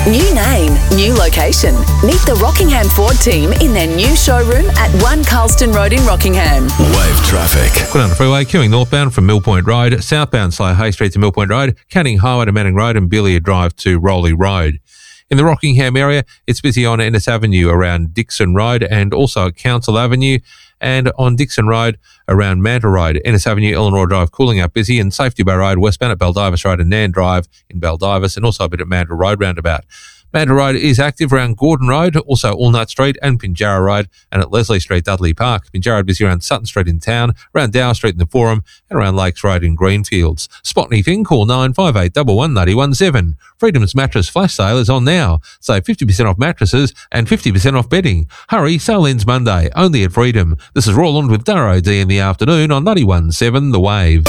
New name, new location. Meet the Rockingham Ford team in their new showroom at 1 Carlston Road in Rockingham. Wave traffic. Put on the freeway, queuing northbound from Mill Point Road, southbound Slough Hay Street to Mill Point Road, Canning Highway to Manning Road and Billiard Drive to Rowley Road. In the Rockingham area, it's busy on Ennis Avenue around Dixon Road and also at Council Avenue, and on Dixon Road around Manta Road. Ennis Avenue, Eleanor Drive cooling up busy, and Safety Bay Road westbound at Baldivis Road and Nan Drive in Baldivis, and also a bit at Manta Road roundabout. Manta Road is active around Gordon Road, also Allnut Street and Pinjarra Road, and at Leslie Street, Dudley Park. Pinjarra busy around Sutton Street in town, around Dower Street in the Forum, and around Lakes Road in Greenfields. Spot anything, call 958 11917. Freedom's Mattress Flash Sale is on now. Save 50% off mattresses and 50% off bedding. Hurry, sale ends Monday, only at Freedom. This is Roland with Darrow D in the afternoon on 91.7 The Wave.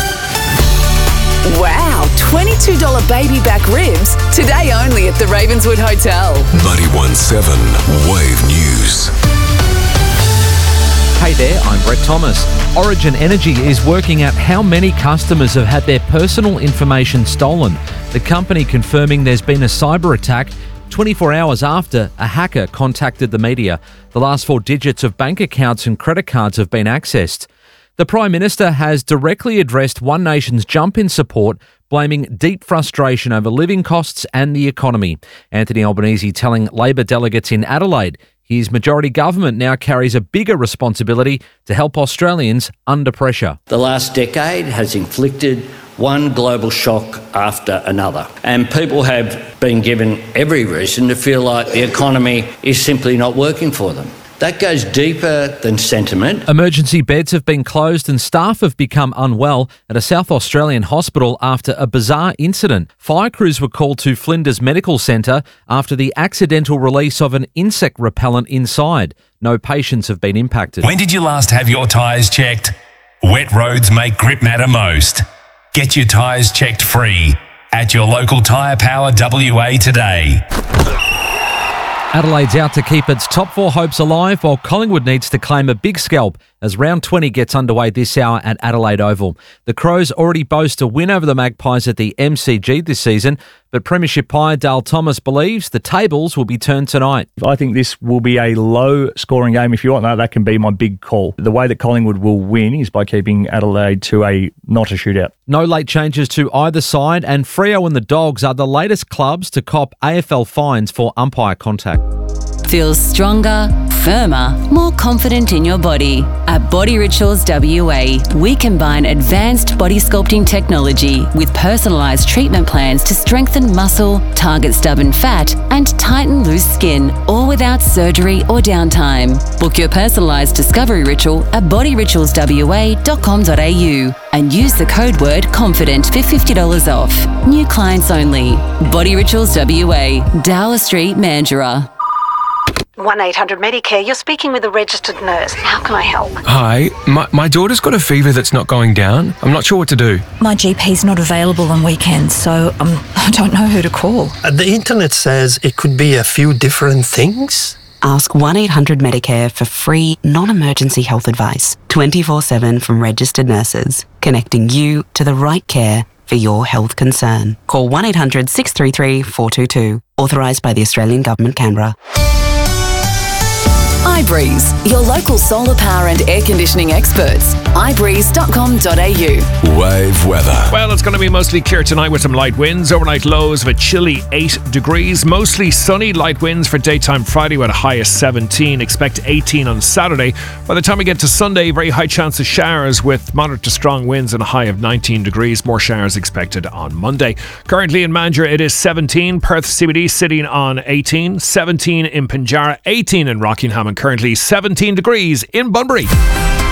Wow, $22 baby back ribs. Today only at the Ravenswood Hotel. 91.7 Wave News. Hey there, I'm Brett Thomas. Origin Energy is working out how many customers have had their personal information stolen. The company confirming there's been a cyber attack 24 hours after a hacker contacted the media. The last 4 digits of bank accounts and credit cards have been accessed. The Prime Minister has directly addressed One Nation's jump in support, blaming deep frustration over living costs and the economy. Anthony Albanese telling Labor delegates in Adelaide his majority government now carries a bigger responsibility to help Australians under pressure. The last decade has inflicted one global shock after another, and people have been given every reason to feel like the economy is simply not working for them. That goes deeper than sentiment. Emergency beds have been closed and staff have become unwell at a South Australian hospital after a bizarre incident. Fire crews were called to Flinders Medical Centre after the accidental release of an insect repellent inside. No patients have been impacted. When did you last have your tyres checked? Wet roads make grip matter most. Get your tyres checked free at your local Tyre Power WA today. Adelaide's out to keep its top 4 hopes alive, while Collingwood needs to claim a big scalp as round 20 gets underway this hour at Adelaide Oval. The Crows already boast a win over the Magpies at the MCG this season, but Premiership Pie Dale Thomas believes the tables will be turned tonight. I think this will be a low-scoring game. If you want that can be my big call. The way that Collingwood will win is by keeping Adelaide to not a shootout. No late changes to either side, and Freo and the Dogs are the latest clubs to cop AFL fines for umpire contact. Feel stronger, firmer, more confident in your body. At Body Rituals WA, we combine advanced body sculpting technology with personalised treatment plans to strengthen muscle, target stubborn fat, and tighten loose skin, all without surgery or downtime. Book your personalised discovery ritual at bodyritualswa.com.au and use the code word CONFIDENT for $50 off. New clients only. Body Rituals WA, Dower Street, Mandurah. 1-800-Medicare, you're speaking with a registered nurse. How can I help? Hi, my daughter's got a fever that's not going down. I'm not sure what to do. My GP's not available on weekends, so I don't know who to call. The internet says it could be a few different things. Ask 1-800-Medicare for free, non-emergency health advice, 24/7 from registered nurses, connecting you to the right care for your health concern. Call 1-800-633-422, authorised by the Australian Government, Canberra. iBreeze, your local solar power and air conditioning experts. ibreeze.com.au. Wave weather. Well, it's going to be mostly clear tonight with some light winds. Overnight lows of a chilly 8 degrees. Mostly sunny, light winds for daytime Friday with a high of 17. Expect 18 on Saturday. By the time we get to Sunday, very high chance of showers with moderate to strong winds and a high of 19 degrees. More showers expected on Monday. Currently in Mandurah, it is 17. Perth CBD sitting on 18. 17 in Pinjarra, 18 in Rockingham, and currently 17 degrees in Bunbury.